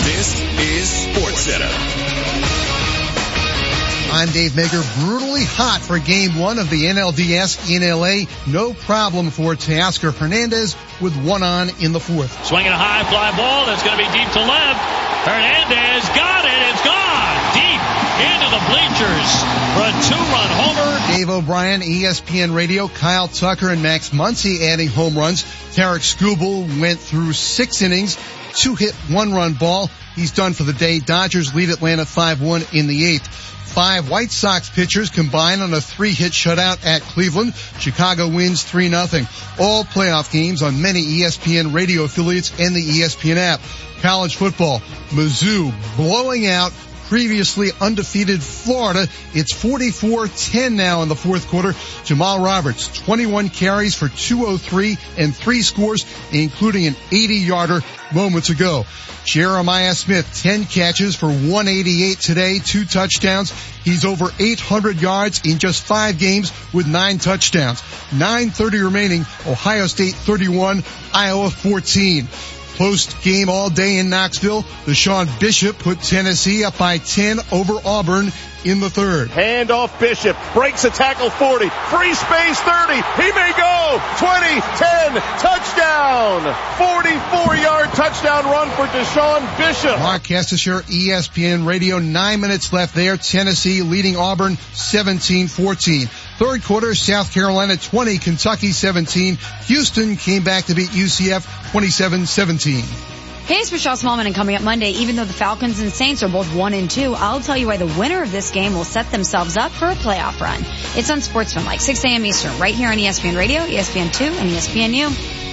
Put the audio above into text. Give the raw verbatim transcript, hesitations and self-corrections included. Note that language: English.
This is SportsCenter. I'm Dave Mager. Brutally hot for game one of the N L D S in L A. No problem for Teoscar Hernandez with one on in the fourth. Swinging a high fly ball that's going to be deep to left. Hernandez got it. It's gone deep into the bleachers for a two-run homer. Dave O'Brien, E S P N Radio, Kyle Tucker and Max Muncy adding home runs. Tarek Skubal went through six innings, two hit, one run ball. He's done for the day. Dodgers lead Atlanta five one in the eighth. Five White Sox pitchers combine on a three-hit shutout at Cleveland. Chicago wins three nothing. All playoff games on many E S P N radio affiliates and the E S P N app. College football, Mizzou blowing out previously undefeated Florida. It's forty-four ten now in the fourth quarter. Jamal Roberts, twenty-one carries for two oh three and three scores, including an eighty-yarder moments ago. Jeremiah Smith, ten catches for one eighty-eight today, two touchdowns. He's over eight hundred yards in just five games with nine touchdowns. nine thirty remaining, Ohio State thirty-one, Iowa fourteen. Close game all day in Knoxville. Deshaun Bishop put Tennessee up by ten over Auburn in the third. Hand off Bishop, breaks a tackle forty, free space thirty, he may go, twenty, ten, touchdown, forty-four yard touchdown run for Deshaun Bishop. Mark Castasher, E S P N Radio, nine minutes left there. Tennessee leading Auburn seventeen fourteen. Third quarter, South Carolina twenty, Kentucky seventeen. Houston came back to beat U C F twenty-seven seventeen. Hey, it's Michelle Smallman, and coming up Monday, even though the Falcons and Saints are both one and two, I'll tell you why the winner of this game will set themselves up for a playoff run. It's on Sportsman, like six a.m. Eastern, right here on E S P N Radio, E S P N two, and E S P N U.